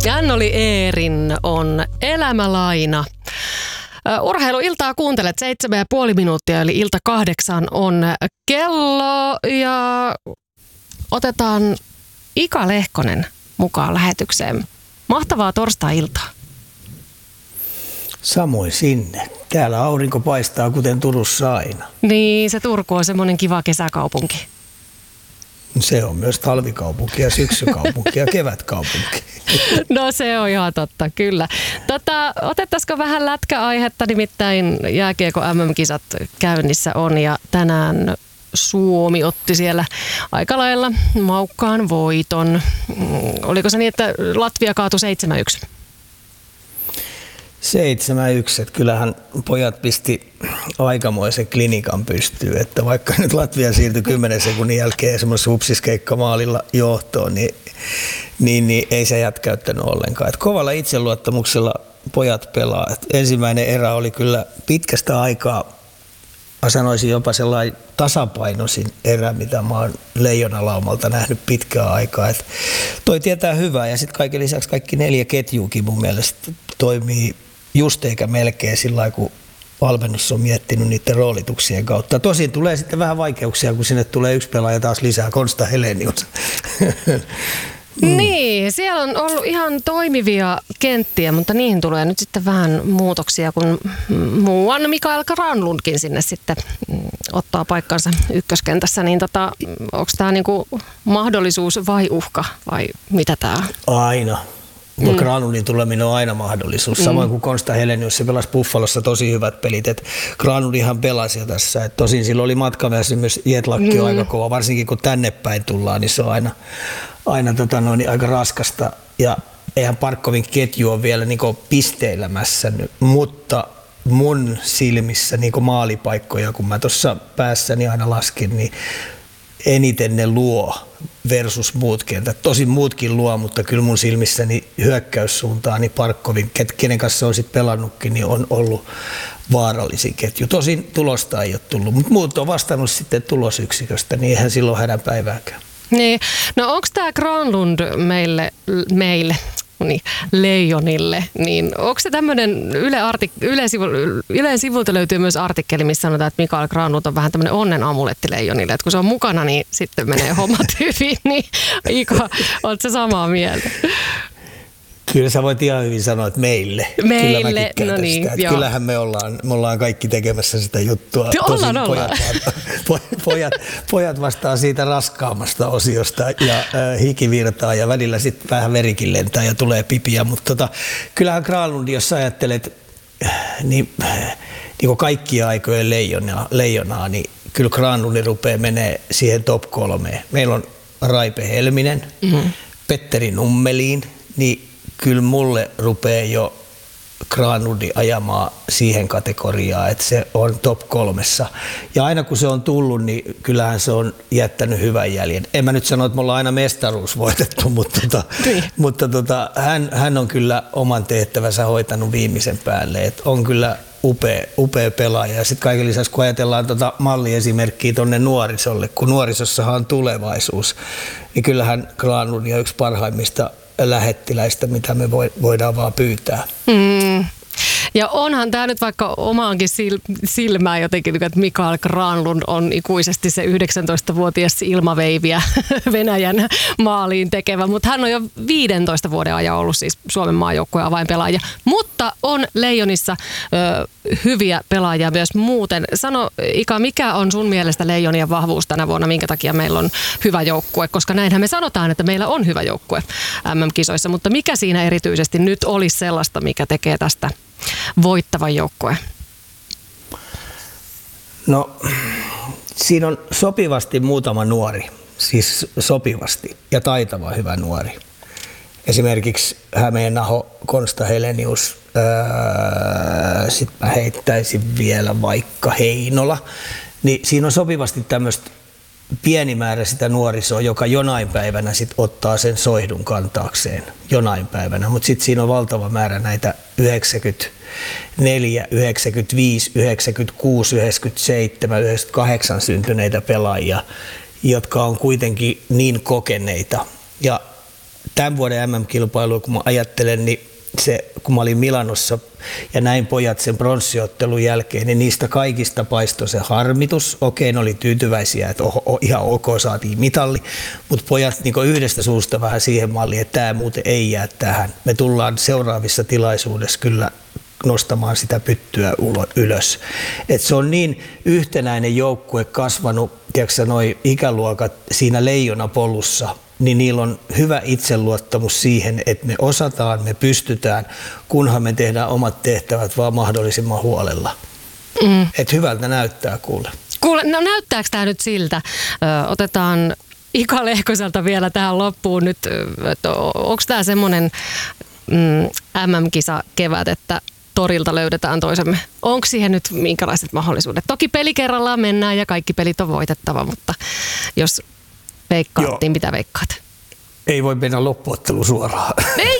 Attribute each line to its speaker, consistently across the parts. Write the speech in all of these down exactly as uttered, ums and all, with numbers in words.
Speaker 1: Ja hän oli Eerin on Elämälaina. Urheiluiltaa kuuntelet seitsemän ja puoli minuuttia, eli ilta kahdeksan on kello ja otetaan Ika Lehkonen mukaan lähetykseen. Mahtavaa torstai-iltaa.
Speaker 2: Samoin sinne. Täällä aurinko paistaa kuten Turussa aina.
Speaker 1: Niin, se Turku on semmoinen kiva kesäkaupunki.
Speaker 2: Se on myös talvikaupunki ja syksykaupunki ja kevätkaupunki.
Speaker 1: No se on ihan totta, kyllä. Tota, otettaisiko vähän lätkäaihetta, nimittäin jääkiekko M M-kisat käynnissä on ja tänään Suomi otti siellä aika lailla maukkaan voiton. Oliko se niin, että Latvia kaatui seitsemän yksi?
Speaker 2: seitsemän yksi, että kyllähän pojat pisti aikamoisen klinikan pystyyn, että vaikka nyt Latvia siirtyi kymmenen sekunnin jälkeen semmoisessa hupsiskeikka maalilla johtoon, niin, niin, niin ei se jätkäyttänyt ollenkaan. Että kovalla itseluottamuksella pojat pelaa. Et ensimmäinen erä oli kyllä pitkästä aikaa, mä sanoisin jopa sellainen tasapainoisin erä, mitä mä oon Leijonalaumalta nähnyt pitkään aikaa. Et toi tietää hyvää ja sitten kaiken lisäksi kaikki neljä ketjuukin mun mielestä toimii just eikä melkein sillä lailla, kun valmennus on miettinyt niiden roolituksien kautta. Tosin tulee sitten vähän vaikeuksia, kun sinne tulee yksi pelaaja taas lisää, Konsta Helenius.
Speaker 1: Mm. Niin, siellä on ollut ihan toimivia kenttiä, mutta niihin tulee nyt sitten vähän muutoksia, kun muuan Mikael Granlundkin sinne sitten ottaa paikkansa ykköskentässä. Niin tota, onko tämä niinku mahdollisuus vai uhka vai mitä tämä on?
Speaker 2: Aina. Mm. Granlundin tuleminen on aina mahdollisuus. Samoin kuin Konsta Helenius, se pelasi Buffalossa tosi hyvät pelit. Et Granlundinhan pelasi jo tässä. Et tosin sillä oli matkaväsymys, jetlakki mm. on aika kova. Varsinkin kun tänne päin tullaan, niin se on aina, aina tota noin, aika raskasta. Ja eihän Parkkovin ketju ole vielä niin pisteilemässä nyt, mutta mun silmissä niin maalipaikkoja, kun mä tuossa päässäni aina laskin, niin eniten ne luo versus muut kentät. Tosin muutkin luo, mutta kyllä mun silmissäni hyökkäyssuuntaan niin Parkkovin, kenen kanssa on sitten pelannutkin, niin on ollut vaarallisin ketju. Tosin tulosta ei ole tullut, mutta muut on vastannut sitten tulosyksiköstä, niin eihän silloin hädän päivääkään.
Speaker 1: Niin. No onko tämä Granlund meille, meille niin, Leijonille, niin onko se tämmöinen Yle, artik- Yle, sivu, Ylen sivulta löytyy myös artikkeli, missä sanotaan, että Mikael Granlund on vähän tämmöinen onnen amuletti Leijonille, että kun se on mukana, niin sitten menee hommat hyvin, niin Ika, ootko sä samaa mieltä?
Speaker 2: Kyllä sä voit ihan hyvin sanoa, että meille.
Speaker 1: Meille, no niin,
Speaker 2: sitä. Kyllähän me ollaan, me ollaan kaikki tekemässä sitä juttua.
Speaker 1: Te ollaan, ollaan.
Speaker 2: Pojat, pojat, pojat vastaa siitä raskaammasta osiosta ja äh, hiki virtaa ja välillä sitten vähän verikin lentää ja tulee pipiä. Mutta tota, kyllähän Granlund, jos ajattelet niin, niin kuin kaikkia aikojen leijonaa, leijonaa, niin kyllä Granlund rupeaa menee siihen top kolmeen. Meillä on Raipe Helminen, mm-hmm. Petteri Nummelin, niin kyllä mulle rupeaa jo Granlundi ajamaan siihen kategoriaan, että se on top kolmessa. Ja aina kun se on tullut, niin kyllähän se on jättänyt hyvän jäljen. En mä nyt sano, että me ollaan aina mestaruus voitettu, mutta, tota, mutta tota, hän, hän on kyllä oman tehtävänsä hoitanut viimeisen päälle. Et on kyllä upea, upea pelaaja. Ja sitten kaiken lisäksi, kun ajatellaan tota malliesimerkkiä tuonne nuorisolle, kun nuorisossahan on tulevaisuus, niin kyllähän Granlund on yksi parhaimmista lähettiläistä, mitä me voidaan vaan pyytää. Mm.
Speaker 1: Ja onhan tämä nyt vaikka omaankin silmään jotenkin, että Mikael Granlund on ikuisesti se yhdeksäntoistavuotias ilmaveiviä Venäjän maaliin tekevä, mutta hän on jo viidentoista vuoden ajan ollut siis Suomen maajoukkueen avainpelaaja, mutta on Leijonissa ö, hyviä pelaajia myös muuten. Sano Ika, mikä on sun mielestä Leijonien vahvuus tänä vuonna, minkä takia meillä on hyvä joukkue, koska näinhän me sanotaan, että meillä on hyvä joukkue M M-kisoissa, mutta mikä siinä erityisesti nyt olisi sellaista, mikä tekee tästä voittavan joukkueen?
Speaker 2: No, siinä on sopivasti muutama nuori, siis sopivasti ja taitava hyvä nuori. Esimerkiksi Hämeenaho, Konsta Helenius, sitten mä heittäisin vielä vaikka Heinola. Niin siinä on sopivasti tämmöistä pieni määrä sitä nuorisoa, joka jonain päivänä sit ottaa sen soihdun kantaakseen, jonain päivänä, mutta sitten siinä on valtava määrä näitä yhdeksänkymmentäneljä, yhdeksänkymmentäviisi, yhdeksänkymmentäkuusi, yhdeksänkymmentäseitsemän, yhdeksänkymmentäkahdeksan syntyneitä pelaajia, jotka on kuitenkin niin kokeneita. Ja tämän vuoden M M-kilpailua, kun mä ajattelen, niin se, kun mä olin Milanossa ja näin pojat sen pronssiottelun jälkeen, niin niistä kaikista paistoi se harmitus. Okei, ne oli tyytyväisiä, että oh, oh, ihan ok, saatiin mitalli, mutta pojat niin yhdestä suusta vähän siihen malliin, että tämä muuten ei jää tähän. Me tullaan seuraavissa tilaisuudessa kyllä nostamaan sitä pyttyä ylös. Et se on niin yhtenäinen joukkue kasvanut, tiedätkö noi ikäluokat siinä leijonapolussa, niin niillä on hyvä itseluottamus siihen, että me osataan, me pystytään, kunhan me tehdään omat tehtävät vaan mahdollisimman huolella. Mm. Että hyvältä näyttää kuule.
Speaker 1: Kuule, no näyttääkö tämä nyt siltä? Ö, otetaan Ika Lehkoselta vielä tähän loppuun nyt, onko tämä semmoinen mm, M M-kisa kevät, että torilta löydetään toisemme? Onko siihen nyt minkälaiset mahdollisuudet? Toki peli kerrallaan mennään ja kaikki pelit on voitettava, mutta jos veikkaattiin, mitä veikkaat?
Speaker 2: Ei voi mennä loppuottelu suoraan.
Speaker 1: Ei!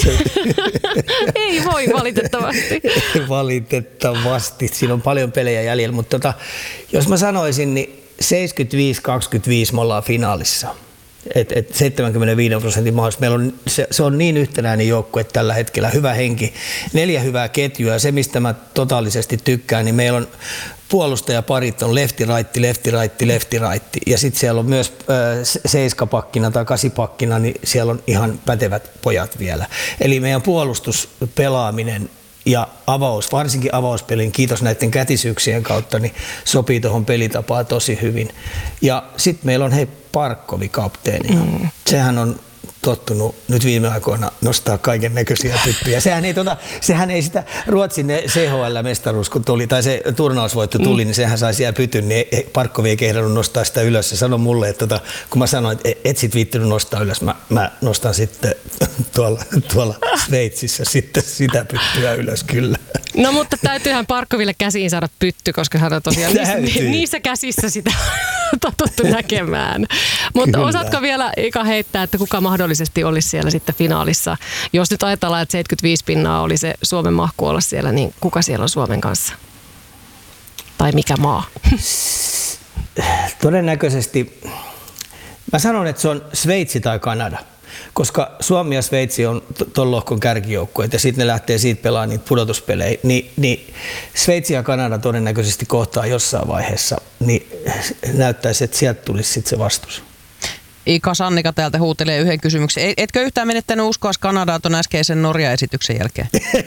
Speaker 1: Ei voi valitettavasti.
Speaker 2: Valitettavasti. Siinä on paljon pelejä jäljellä, mutta tota, jos mä sanoisin, niin seitsemänkymmentäviisi kaksikymmentäviisi me ollaan finaalissa. Et, et seitsemänkymmentäviisi prosentin mahdollisuus. Meillä on, se, se on niin yhtenäinen joukkue tällä hetkellä, hyvä henki, neljä hyvää ketjua. Se, mistä mä totaalisesti tykkään, niin meillä on puolustajaparit on lefti, raitti, lefti, raitti, lefti, raitti. Ja sitten siellä on myös äh, seiskapakkina tai kasipakkina, niin siellä on ihan pätevät pojat vielä. Eli meidän puolustuspelaaminen ja avaus, varsinkin avauspelin, kiitos näiden kätisyyksien kautta, niin sopii tuohon pelitapaan tosi hyvin. Ja sitten meillä on hei Parkkovi kapteeni. Mm. Sehän on tottunut nyt viime aikoina nostaa kaiken näköisiä tyttöjä. Sehän ei, tota, sehän ei sitä Ruotsin C H L-mestaruus, kun tuli, tai se turnausvoitto tuli, mm. niin sehän sai siellä pytyn, niin Parkkovi ei kehdannut nostaa sitä ylös. Se sanoi mulle, että tota, kun mä sanoin, että et sit viittynyt nostaa ylös, mä, mä nostan sitten tuolla, tuolla Sveitsissä sitten sitä pyttyä ylös kyllä.
Speaker 1: No mutta täytyyhän Parkkoville käsiin saada pytty, koska hän on tosiaan niissä, niissä käsissä sitä totuttu näkemään. Mutta osaatko vielä Ika heittää, että kuka mahdollisesti olisi siellä sitten finaalissa? Jos nyt ajatellaan, että seitsemänkymmentäviisi pinnaa oli se Suomen mahku olla siellä, niin kuka siellä on Suomen kanssa? Tai mikä maa?
Speaker 2: Todennäköisesti, mä sanon, että se on Sveitsi tai Kanada. Koska Suomi ja Sveitsi on tuon lohkon kärkijoukkueet ja sitten ne lähtee siitä pelaamaan niitä pudotuspelejä, niin, niin Sveitsi ja Kanada todennäköisesti kohtaa jossain vaiheessa, niin näyttäisi, että sieltä tulisi sitten se vastus.
Speaker 3: Ika Sannika täältä huutelee yhden kysymyksen. Etkö yhtään menettänyt uskoa Kanadaa tuon äskeisen Norja-esityksen jälkeen?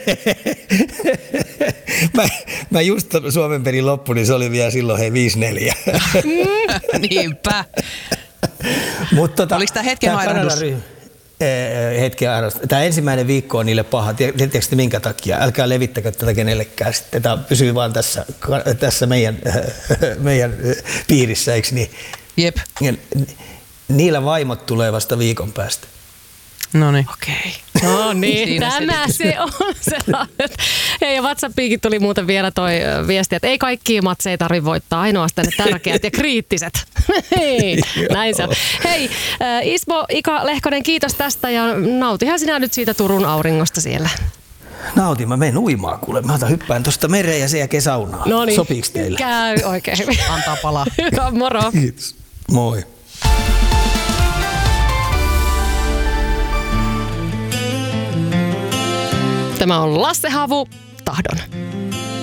Speaker 2: mä, mä just Suomen pelin loppu, niin se oli vielä silloin hei viisi neljä.
Speaker 3: Niinpä.
Speaker 2: Mut tota,
Speaker 3: oliko tämä hetken hairahdus?
Speaker 2: Hetken hairahdus. Tämä ensimmäinen viikko on niille paha. Tiedättekö te minkä takia? Älkää levittäkö tätä kenellekään sitten. Tämä pysyy vaan tässä, tässä meidän, meidän piirissä, eikö niin?
Speaker 3: Jep.
Speaker 2: Niillä vaimot tulee vasta viikon päästä.
Speaker 3: No niin.
Speaker 1: Okei. No niin, tämä se on sellainen. Hei, ja WhatsAppiinkin tuli muuten vielä toi viesti, että ei kaikkia matseja tarvitse voittaa, ainoastaan ne tärkeät ja kriittiset. Hei, näin se on. Hei, Ismo, Ika Lehkonen, kiitos tästä ja nautihan sinä nyt siitä Turun auringosta siellä.
Speaker 2: Nautin, mä menen uimaan kuule. Mä otan hyppään tuosta mereen ja sen jälkeen saunaan.
Speaker 1: No niin.
Speaker 2: Sopiiko teille?
Speaker 1: Käy oikein hyvin.
Speaker 3: Antaa palaa.
Speaker 1: Hyvä, moro.
Speaker 2: Kiitos. Moi.
Speaker 1: Tämä on Lasse Havu, Tahdon.